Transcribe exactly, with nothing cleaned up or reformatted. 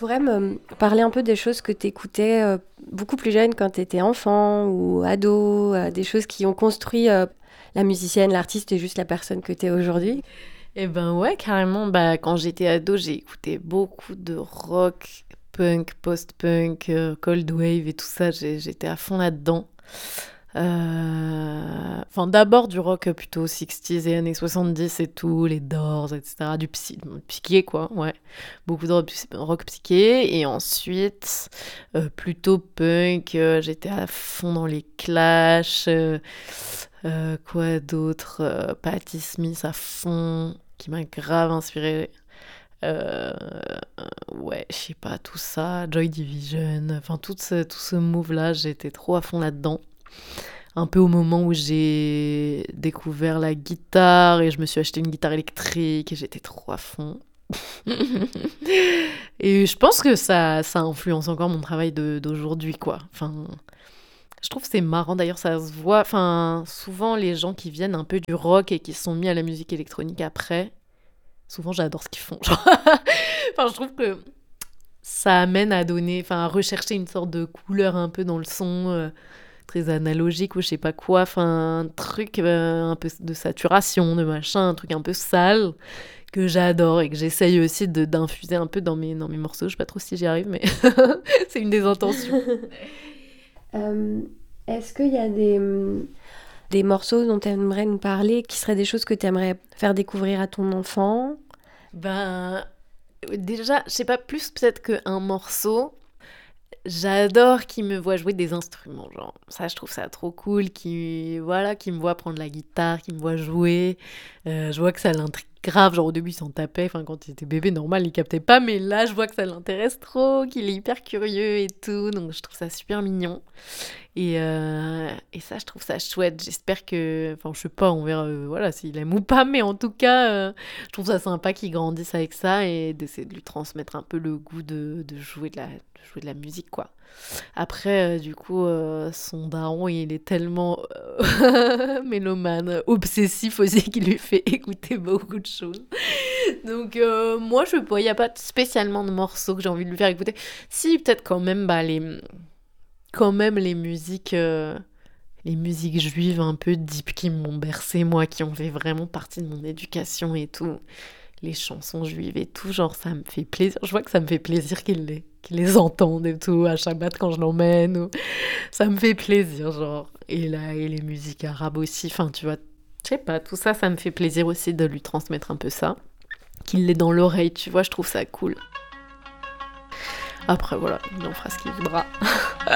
pourrais me parler un peu des choses que tu écoutais euh, beaucoup plus jeune quand tu étais enfant ou ado, euh, des choses qui ont construit euh, la musicienne, l'artiste et juste la personne que tu es aujourd'hui? Eh ben ouais, carrément. Bah, quand j'étais ado, j'ai écouté beaucoup de rock, punk, post-punk, euh, cold wave et tout ça. J'ai- j'étais à fond là-dedans. Euh, Enfin, d'abord du rock plutôt soixante et années soixante-dix et tout, les Doors, et cetera. Du psy... psyché, quoi, ouais. Beaucoup de rock, rock psyché. Et ensuite, euh, plutôt punk. euh, j'étais à fond dans les Clash. euh, euh, quoi d'autre euh, Patti Smith à fond, qui m'a grave inspirée. Euh, ouais, je sais pas, tout ça. Joy Division. Enfin, tout ce, tout ce move-là, j'étais trop à fond là-dedans. Un peu au moment où j'ai découvert la guitare et je me suis acheté une guitare électrique et j'étais trop à fond. Et je pense que ça, ça influence encore mon travail de- d'aujourd'hui, quoi. Enfin, je trouve que c'est marrant, d'ailleurs, ça se voit. Enfin, souvent, les gens qui viennent un peu du rock et qui se sont mis à la musique électronique après, souvent, j'adore ce qu'ils font. Genre, enfin, je trouve que ça amène à donner, enfin, à rechercher une sorte de couleur un peu dans le son. euh, très analogique ou je sais pas quoi, enfin un truc euh, un peu de saturation, de machin, un truc un peu sale que j'adore et que j'essaye aussi de, d'infuser un peu dans mes, dans mes morceaux. Je sais pas trop si j'y arrive, mais c'est une des intentions. Euh, Est-ce qu'il y a des, hum, des morceaux dont tu aimerais nous parler, qui seraient des choses que tu aimerais faire découvrir à ton enfant? Ben, déjà, je sais pas, plus peut-être qu'un morceau. J'adore qu'il me voit jouer des instruments, genre ça je trouve ça trop cool, qui voilà, qui me voit prendre la guitare, qui me voit jouer. Euh, je vois que ça l'intrigue grave, genre au début il s'en tapait, enfin quand il était bébé normal il captait pas, mais là je vois que ça l'intéresse trop, qu'il est hyper curieux et tout, donc je trouve ça super mignon. Et, euh, et ça je trouve ça chouette, j'espère que, enfin je sais pas, on verra euh, voilà s'il aime ou pas, mais en tout cas euh, je trouve ça sympa qu'il grandisse avec ça et d'essayer de lui transmettre un peu le goût de, de jouer de la de jouer de la musique, quoi. Après, euh, du coup, euh, son daron, il est tellement euh, mélomane, obsessif aussi, qu'il lui fait écouter beaucoup de choses. Donc, euh, moi, je sais pas, il n'y a pas spécialement de morceaux que j'ai envie de lui faire écouter. Si, peut-être quand même, bah, les, quand même les musiques, euh, les musiques juives un peu deep qui m'ont bercé, moi, qui ont fait vraiment partie de mon éducation et tout. Les chansons juives et tout, genre ça me fait plaisir. Je vois que ça me fait plaisir qu'ils les, qu'ils les entendent et tout, à Shabbat quand je l'emmène. Ou... Ça me fait plaisir, genre. Et là, et les musiques arabes aussi, enfin tu vois, je sais pas, tout ça, ça me fait plaisir aussi de lui transmettre un peu ça. Qu'il l'ait dans l'oreille, tu vois, je trouve ça cool. Après voilà, il en fera ce qu'il voudra.